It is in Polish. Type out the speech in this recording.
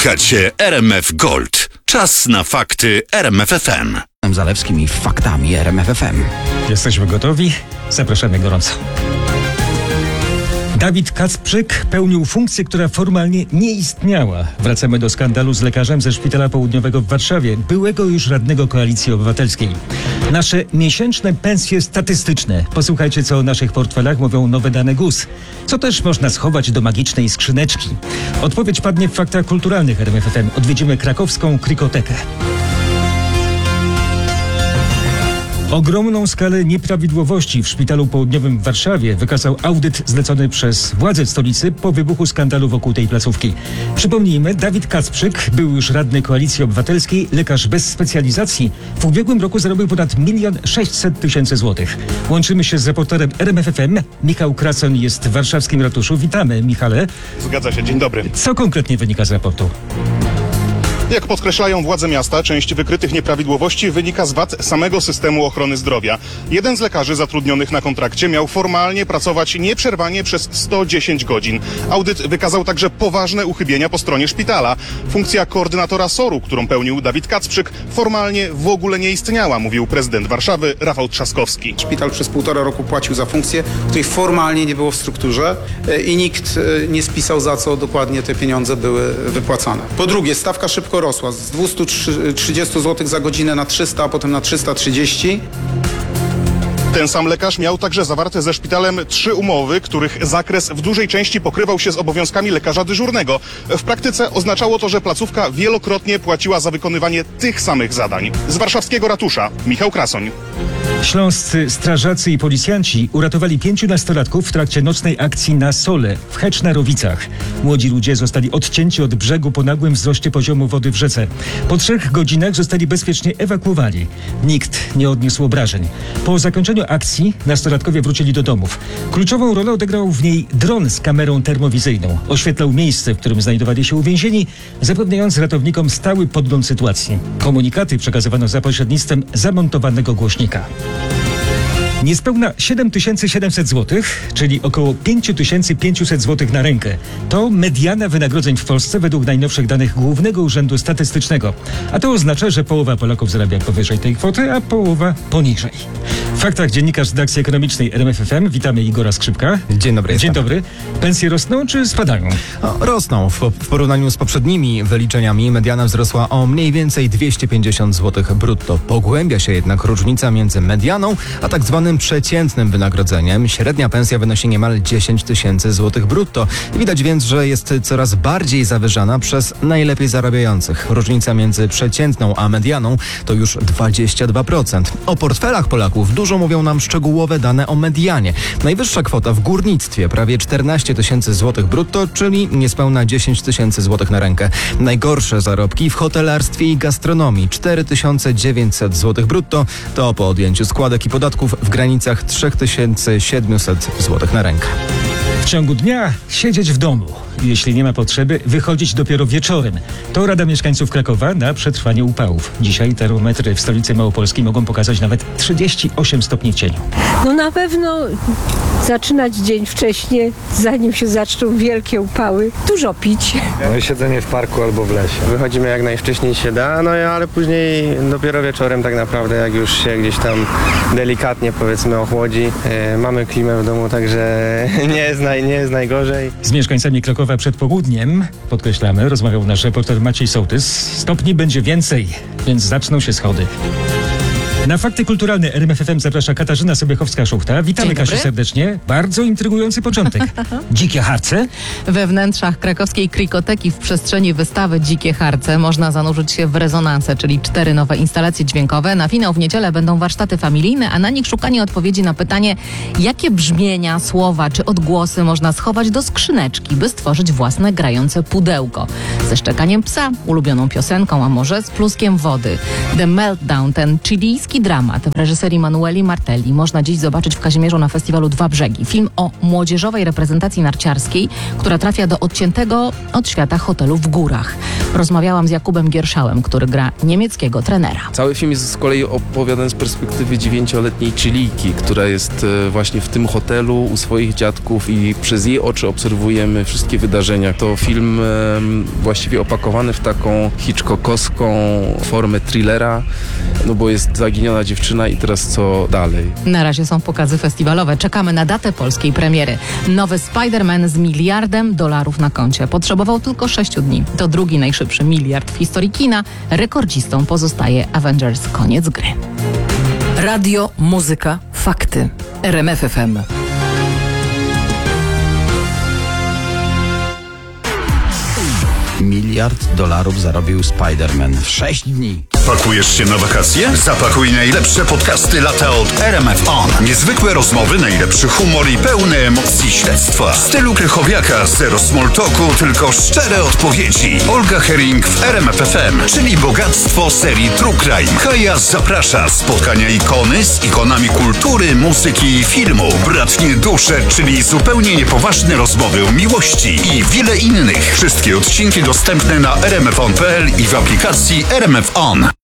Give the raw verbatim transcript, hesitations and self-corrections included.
Słuchacie R M F Gold. Czas na fakty R M F F M. Zalewskim i faktami R M F F M. Jesteśmy gotowi? Zapraszamy gorąco. Dawid Kacprzyk pełnił funkcję, która formalnie nie istniała. Wracamy do skandalu z lekarzem ze Szpitala Południowego w Warszawie, byłego już radnego Koalicji Obywatelskiej. Nasze miesięczne pensje statystyczne. Posłuchajcie, co o naszych portfelach mówią nowe dane G U S. Co też można schować do magicznej skrzyneczki? Odpowiedź padnie w faktach kulturalnych R M F F M. Odwiedzimy krakowską Krikotekę. Ogromną skalę nieprawidłowości w Szpitalu Południowym w Warszawie wykazał audyt zlecony przez władze stolicy po wybuchu skandalu wokół tej placówki. Przypomnijmy, Dawid Kacprzyk był już radny Koalicji Obywatelskiej, lekarz bez specjalizacji. W ubiegłym roku zarobił ponad milion sześćset tysięcy złotych. Łączymy się z reporterem R M F F M. Michał Krason jest w warszawskim ratuszu. Witamy, Michale. Zgadza się, dzień dobry. Co konkretnie wynika z raportu? Jak podkreślają władze miasta, część wykrytych nieprawidłowości wynika z wad samego systemu ochrony zdrowia. Jeden z lekarzy zatrudnionych na kontrakcie miał formalnie pracować nieprzerwanie przez sto dziesięć godzin. Audyt wykazał także poważne uchybienia po stronie szpitala. Funkcja koordynatora S O R-u, którą pełnił Dawid Kacprzyk, formalnie w ogóle nie istniała, mówił prezydent Warszawy Rafał Trzaskowski. Szpital przez półtora roku płacił za funkcję, której formalnie nie było w strukturze i nikt nie spisał, za co dokładnie te pieniądze były wypłacane. Po drugie, stawka szybko rosła z dwieście trzydzieści złotych za godzinę na trzysta, a potem na trzysta trzydzieści. Ten sam lekarz miał także zawarte ze szpitalem trzy umowy, których zakres w dużej części pokrywał się z obowiązkami lekarza dyżurnego. W praktyce oznaczało to, że placówka wielokrotnie płaciła za wykonywanie tych samych zadań. Z warszawskiego ratusza Michał Krasoń. Śląscy strażacy i policjanci uratowali pięciu nastolatków w trakcie nocnej akcji na Sole w Hecz-na-Rowicach. Młodzi ludzie zostali odcięci od brzegu po nagłym wzroście poziomu wody w rzece. Po trzech godzinach zostali bezpiecznie ewakuowani. Nikt nie odniósł obrażeń. Po zakończeniu akcji nastolatkowie wrócili do domów. Kluczową rolę odegrał w niej dron z kamerą termowizyjną. Oświetlał miejsce, w którym znajdowali się uwięzieni, zapewniając ratownikom stały podgląd sytuacji. Komunikaty przekazywano za pośrednictwem zamontowanego głośnika. Niespełna siedem tysięcy siedemset złotych, czyli około pięć tysięcy pięćset złotych na rękę. To mediana wynagrodzeń w Polsce według najnowszych danych Głównego Urzędu Statystycznego. A to oznacza, że połowa Polaków zarabia powyżej tej kwoty, a połowa poniżej. W faktach dziennikarz redakcji ekonomicznej R M F F M. Witamy Igora Skrzypka. Dzień dobry. Dzień dobry. Pensje rosną czy spadają? No, rosną. W, w porównaniu z poprzednimi wyliczeniami mediana wzrosła o mniej więcej dwieście pięćdziesiąt złotych brutto. Pogłębia się jednak różnica między medianą a tak zwanym przeciętnym wynagrodzeniem. Średnia pensja wynosi niemal dziesięć tysięcy złotych brutto. Widać więc, że jest coraz bardziej zawyżana przez najlepiej zarabiających. Różnica między przeciętną a medianą to już dwadzieścia dwa procent. O portfelach Polaków dużo mówią nam szczegółowe dane o medianie. Najwyższa kwota w górnictwie prawie czternaście tysięcy złotych brutto, czyli niespełna dziesięć tysięcy złotych na rękę. Najgorsze zarobki w hotelarstwie i gastronomii cztery tysiące dziewięćset złotych brutto, to po odjęciu składek i podatków w granicach trzy tysiące siedemset złotych na rękę. W ciągu dnia siedzieć w domu. Jeśli nie ma potrzeby, wychodzić dopiero wieczorem. To rada mieszkańców Krakowa na przetrwanie upałów. Dzisiaj termometry w stolicy Małopolski mogą pokazać nawet trzydzieści osiem stopni w cieniu. No na pewno zaczynać dzień wcześniej, zanim się zaczną wielkie upały. Dużo pić. No i siedzenie w parku albo w lesie. Wychodzimy jak najwcześniej się da, no ale później dopiero wieczorem tak naprawdę, jak już się gdzieś tam delikatnie powiedzmy ochłodzi. Yy, mamy klimę w domu, także nie jest, naj, nie jest najgorzej. Z mieszkańcami Krakowa przed południem, podkreślamy, rozmawiał nasz reporter Maciej Sołtys. Stopni będzie więcej, więc zaczną się schody. Na fakty kulturalne R M F F M zaprasza Katarzyna Sobiechowska-Szuchta. Witamy, Kasiu, serdecznie. Bardzo intrygujący początek. Dzikie harce? We wnętrzach krakowskiej Krikoteki w przestrzeni wystawy Dzikie harce można zanurzyć się w rezonansę, czyli cztery nowe instalacje dźwiękowe. Na finał w niedzielę będą warsztaty familijne, a na nich szukanie odpowiedzi na pytanie, jakie brzmienia, słowa czy odgłosy można schować do skrzyneczki, by stworzyć własne grające pudełko. Ze szczekaniem psa, ulubioną piosenką, a może z pluskiem wody. The Meltdown, ten chilijski dramat w reżyserii Manueli Martelli można dziś zobaczyć w Kazimierzu na festiwalu Dwa Brzegi. Film o młodzieżowej reprezentacji narciarskiej, która trafia do odciętego od świata hotelu w górach. Rozmawiałam z Jakubem Gierszałem, który gra niemieckiego trenera. Cały film jest z kolei opowiadany z perspektywy dziewięcioletniej Chilijki, która jest właśnie w tym hotelu u swoich dziadków i przez jej oczy obserwujemy wszystkie wydarzenia. To film właśnie właściwie opakowany w taką hitchcockowską formę thrillera, no bo jest zaginiona dziewczyna i teraz co dalej? Na razie są pokazy festiwalowe. Czekamy na datę polskiej premiery. Nowy Spider-Man z miliardem dolarów na koncie. Potrzebował tylko sześciu dni. To drugi najszybszy miliard w historii kina. Rekordzistą pozostaje Avengers Koniec gry. Radio, muzyka, fakty. R M F F M. Miliard dolarów zarobił Spider-Man w sześć dni. Pakujesz się na wakacje? Zapakuj najlepsze podcasty lata od R M F On. Niezwykłe rozmowy, najlepszy humor i pełne emocji śledztwa. W stylu Krychowiaka, zero small talku, tylko szczere odpowiedzi. Olga Herring w R M F F M, czyli bogactwo serii True Crime. Kaja zaprasza. Spotkania ikony z ikonami kultury, muzyki i filmu. Bratnie dusze, czyli zupełnie niepoważne rozmowy o miłości i wiele innych. Wszystkie odcinki dostępne na r m f on kropka p l i w aplikacji R M F On.